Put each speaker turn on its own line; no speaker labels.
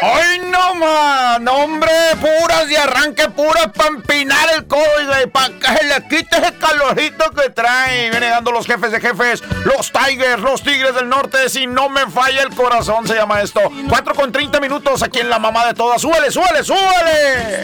¡Ay, no más! No, hombre, puras de arranque, puras para empinar el codo y para que se le quite ese calorito que trae. Vienen llegando los jefes de jefes, los Tigers, los Tigres del Norte. Si no me falla el corazón, se llama esto. 4:30 aquí en la mamá de todas. ¡Súbele, súbele, súbele!